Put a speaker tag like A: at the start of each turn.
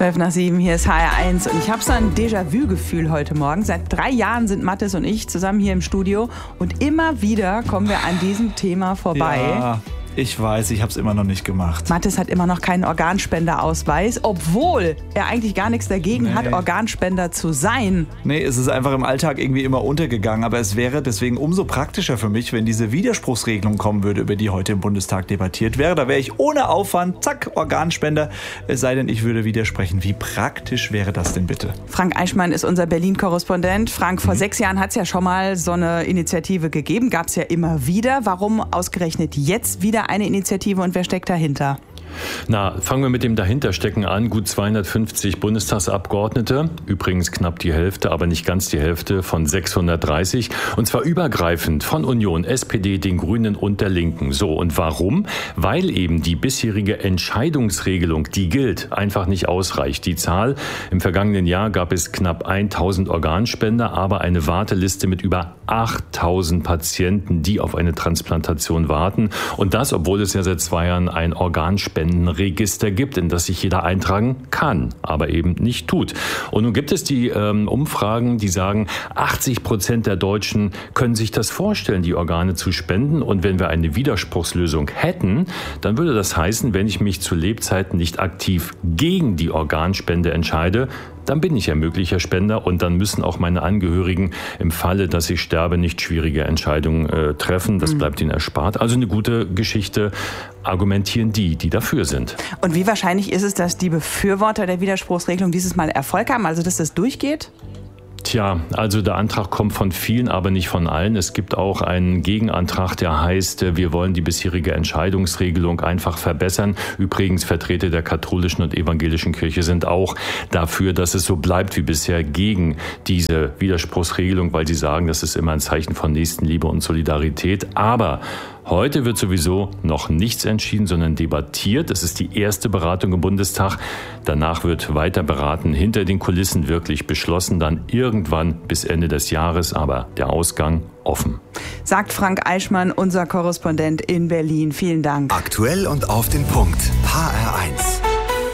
A: 7:12, hier ist HR1 und ich habe so ein Déjà-vu-Gefühl heute Morgen. Seit 3 Jahren sind Mathis und ich zusammen hier im Studio und immer wieder kommen wir an diesem Thema vorbei.
B: Ja, ich weiß, ich habe es immer noch nicht gemacht.
A: Mathis hat immer noch keinen Organspenderausweis, obwohl er eigentlich gar nichts dagegen hat, Organspender zu sein.
B: Nee, es ist einfach im Alltag irgendwie immer untergegangen. Aber es wäre deswegen umso praktischer für mich, wenn diese Widerspruchsregelung kommen würde, über die heute im Bundestag debattiert wäre. Da wäre ich ohne Aufwand, zack, Organspender. Es sei denn, ich würde widersprechen. Wie praktisch wäre das denn bitte?
A: Frank Eichmann ist unser Berlin-Korrespondent. Frank, vor 6 Jahren hat es ja schon mal so eine Initiative gegeben. Gab es ja immer wieder. Warum ausgerechnet jetzt wieder eine Initiative und wer steckt dahinter?
C: Na, fangen wir mit dem Dahinterstecken an. Gut 250 Bundestagsabgeordnete, übrigens knapp die Hälfte, aber nicht ganz die Hälfte von 630. Und zwar übergreifend von Union, SPD, den Grünen und der Linken. So, und warum? Weil eben die bisherige Entscheidungsregelung, die gilt, einfach nicht ausreicht. Die Zahl, im vergangenen Jahr gab es knapp 1000 Organspender, aber eine Warteliste mit über 8000 Patienten, die auf eine Transplantation warten. Und das, obwohl es ja seit 2 Jahren ein Organspendenregister gibt, in das sich jeder eintragen kann, aber eben nicht tut. Und nun gibt es die Umfragen, die sagen, 80% der Deutschen können sich das vorstellen, die Organe zu spenden. Und wenn wir eine Widerspruchslösung hätten, dann würde das heißen, wenn ich mich zu Lebzeiten nicht aktiv gegen die Organspende entscheide, dann bin ich ja möglicher Spender und dann müssen auch meine Angehörigen im Falle, dass ich sterbe, nicht schwierige Entscheidungen treffen. Das bleibt ihnen erspart. Also eine gute Geschichte argumentieren die dafür sind.
A: Und wie wahrscheinlich ist es, dass die Befürworter der Widerspruchsregelung dieses Mal Erfolg haben, also dass das durchgeht?
C: Tja, also der Antrag kommt von vielen, aber nicht von allen. Es gibt auch einen Gegenantrag, der heißt, wir wollen die bisherige Entscheidungsregelung einfach verbessern. Übrigens, Vertreter der katholischen und evangelischen Kirche sind auch dafür, dass es so bleibt wie bisher gegen diese Widerspruchsregelung, weil sie sagen, das ist immer ein Zeichen von Nächstenliebe und Solidarität. Aber heute wird sowieso noch nichts entschieden, sondern debattiert. Es ist die erste Beratung im Bundestag. Danach wird weiter beraten, hinter den Kulissen wirklich beschlossen, dann irgendwann bis Ende des Jahres, aber der Ausgang offen.
A: Sagt Frank Eichmann, unser Korrespondent in Berlin. Vielen Dank.
D: Aktuell und auf den Punkt. HR1.